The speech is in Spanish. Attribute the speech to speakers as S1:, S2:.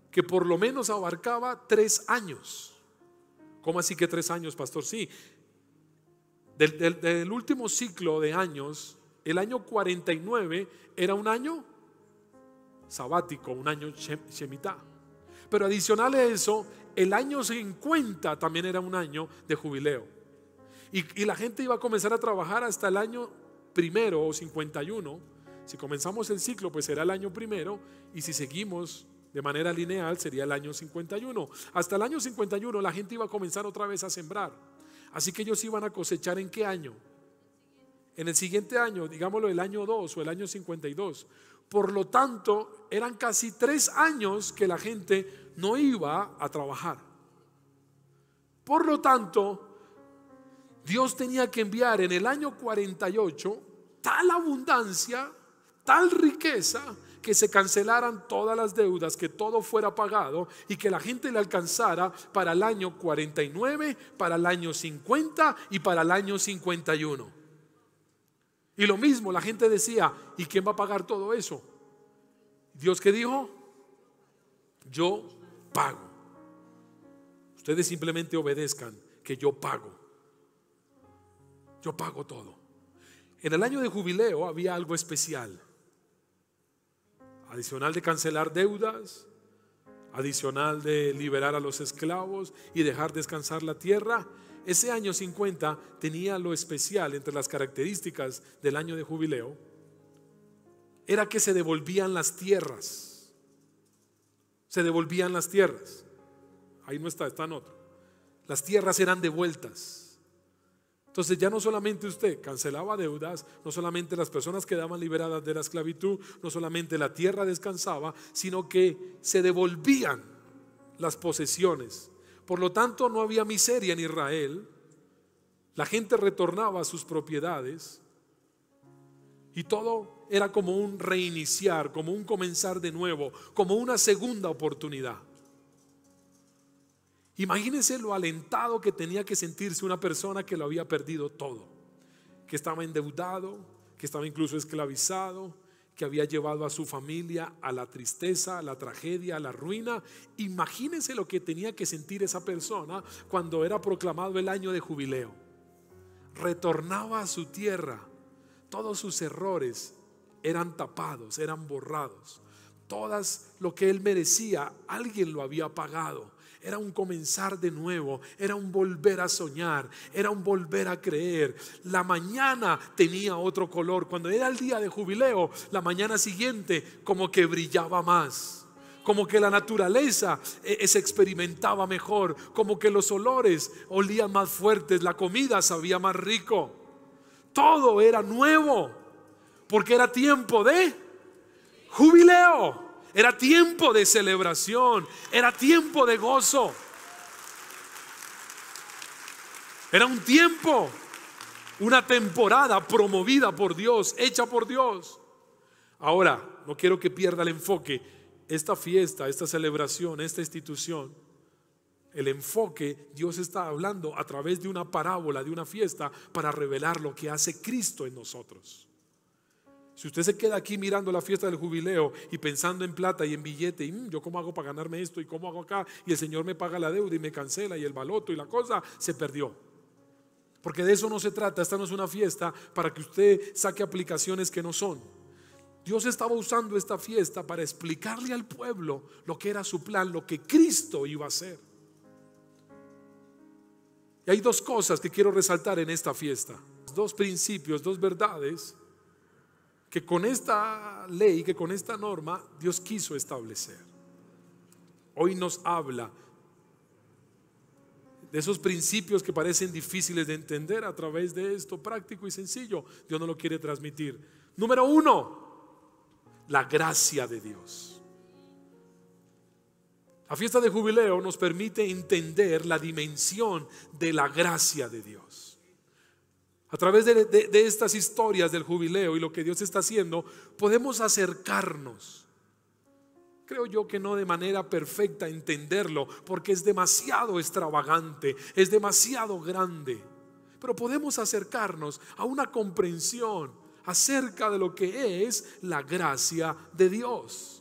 S1: que por lo menos abarcaba 3 años. ¿Cómo así que 3 años, pastor? Sí, del último ciclo de años, el año 49 era un año sabático, un año Shemitah. Pero adicional a eso, el año 50 también era un año de jubileo. Y la gente iba a comenzar a trabajar hasta el año primero o 51. Si comenzamos el ciclo, pues será el año primero. Y si seguimos de manera lineal, sería el año 51. Hasta el año 51 la gente iba a comenzar otra vez a sembrar. Así que ellos iban a cosechar ¿en qué año? En el siguiente año, digámoslo el año 2 o el año 52. Por lo tanto, eran casi 3 años que la gente no iba a trabajar. Por lo tanto, Dios tenía que enviar en el año 48 tal abundancia, tal riqueza, que se cancelaran todas las deudas, que todo fuera pagado y que la gente le alcanzara para el año 49, para el año 50 y para el año 51. Y lo mismo, la gente decía, ¿y quién va a pagar todo eso? Dios, ¿qué dijo? Yo pago. Ustedes simplemente obedezcan, que yo pago. Yo pago todo. En el año de jubileo había algo especial. Adicional de cancelar deudas, adicional de liberar a los esclavos y dejar descansar la tierra, ese año 50 tenía lo especial entre las características del año de jubileo, era que se devolvían las tierras. Se devolvían las tierras. Ahí no está, está en otro. Las tierras eran devueltas. Entonces ya no solamente usted cancelaba deudas, no solamente las personas quedaban liberadas de la esclavitud, no solamente la tierra descansaba, sino que se devolvían las posesiones. Por lo tanto, no había miseria en Israel. La gente retornaba a sus propiedades y todo era como un reiniciar, como un comenzar de nuevo, como una segunda oportunidad. Imagínense lo alentado que tenía que sentirse una persona que lo había perdido todo, que estaba endeudado, que estaba incluso esclavizado, que había llevado a su familia a la tristeza, a la tragedia, a la ruina. Imagínense lo que tenía que sentir esa persona cuando era proclamado el año de jubileo. Retornaba a su tierra, todos sus errores eran tapados, eran borrados. Todas lo que él merecía, alguien lo había pagado. Era un comenzar de nuevo, era un volver a soñar, era un volver a creer. La mañana tenía otro color. Cuando era el día de jubileo, la mañana siguiente como que brillaba más, como que la naturaleza se experimentaba mejor, como que los olores olían más fuertes, la comida sabía más rico. Todo era nuevo, porque era tiempo de jubileo. Era tiempo de celebración, era tiempo de gozo. Era un tiempo, una temporada promovida por Dios, hecha por Dios. Ahora, no quiero que pierda el enfoque. Esta fiesta, esta celebración, esta institución, el enfoque, Dios está hablando a través de una parábola, de una fiesta, para revelar lo que hace Cristo en nosotros. Si usted se queda aquí mirando la fiesta del jubileo y pensando en plata y en billete y yo cómo hago para ganarme esto y cómo hago acá, y el Señor me paga la deuda y me cancela y el baloto y la cosa, se perdió. Porque de eso no se trata. Esta no es una fiesta para que usted saque aplicaciones que no son. Dios estaba usando esta fiesta para explicarle al pueblo lo que era su plan, lo que Cristo iba a hacer. Y hay 2 cosas que quiero resaltar en esta fiesta. 2 principios, 2 verdades que con esta ley, que con esta norma Dios quiso establecer. Hoy nos habla de esos principios que parecen difíciles de entender. A través de esto práctico y sencillo, Dios nos lo quiere transmitir. Número 1, la gracia de Dios. La fiesta de jubileo nos permite entender la dimensión de la gracia de Dios. A través de estas historias del jubileo y lo que Dios está haciendo, podemos acercarnos. Creo yo que no de manera perfecta a entenderlo, porque es demasiado extravagante, es demasiado grande. Pero podemos acercarnos a una comprensión acerca de lo que es la gracia de Dios.